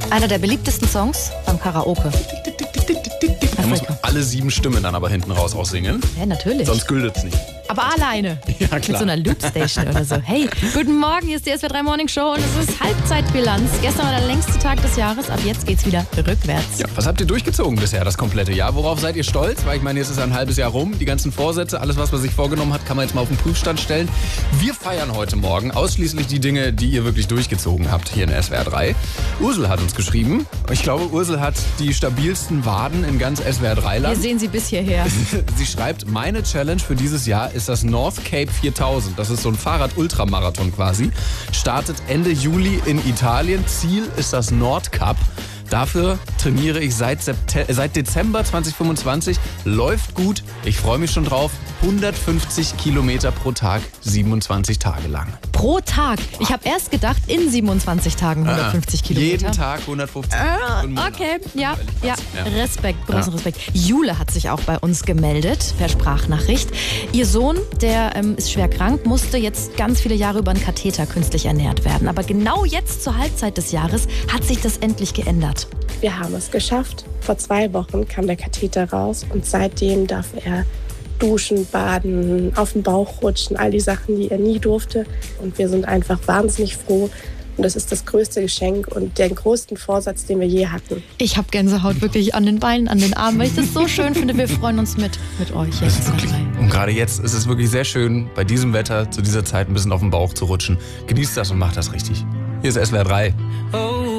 Einer der beliebtesten Songs beim Karaoke. Da muss man alle 7 Stimmen dann aber hinten raus aussingen. Ja, natürlich. Sonst gültet's nicht. Aber alleine. Ja, klar. Mit so einer Loopstation oder so. Hey, guten Morgen, hier ist die SWR3 Morning Show und es ist Halbzeitbilanz. Gestern war der längste Tag des Jahres, ab jetzt geht's wieder rückwärts. Ja, was habt ihr durchgezogen bisher, das komplette Jahr? Worauf seid ihr stolz? Weil ich meine, jetzt ist ein halbes Jahr rum. Die ganzen Vorsätze, alles, was man sich vorgenommen hat, kann man jetzt mal auf den Prüfstand stellen. Wir feiern heute Morgen ausschließlich die Dinge, die ihr wirklich durchgezogen habt hier in SWR3. Ursel hat uns geschrieben. Ich glaube, Ursel hat die stabilsten Waden in ganz SWR3-Land. Wir sehen sie bis hierher. Sie schreibt, meine Challenge für dieses Jahr ist das North Cape 4000. Das ist so ein Fahrrad-Ultramarathon quasi. Startet Ende Juli in Italien. Ziel ist das Nordkap. Dafür trainiere ich seit Dezember 2025. Läuft gut. Ich freue mich schon drauf. 150 Kilometer pro Tag, 27 Tage lang. Pro Tag? Ich habe erst gedacht, in 27 Tagen 150 Kilometer. Jeden Tag 150 Kilometer. Okay, ja. Respekt, großen Respekt. Jule hat sich auch bei uns gemeldet, per Sprachnachricht. Ihr Sohn, der ist schwer krank, musste jetzt ganz viele Jahre über einen Katheter künstlich ernährt werden. Aber genau jetzt zur Halbzeit des Jahres hat sich das endlich geändert. Wir haben es geschafft. Vor 2 Wochen kam der Katheter raus und seitdem darf er duschen, baden, auf den Bauch rutschen, all die Sachen, die er nie durfte. Und wir sind einfach wahnsinnig froh. Und das ist das größte Geschenk und den größten Vorsatz, den wir je hatten. Ich habe Gänsehaut wirklich an den Beinen, an den Armen, weil ich das so schön finde. Wir freuen uns mit euch jetzt. Und gerade jetzt ist es wirklich sehr schön, bei diesem Wetter zu dieser Zeit ein bisschen auf den Bauch zu rutschen. Genießt das und macht das richtig. Hier ist SWR 3.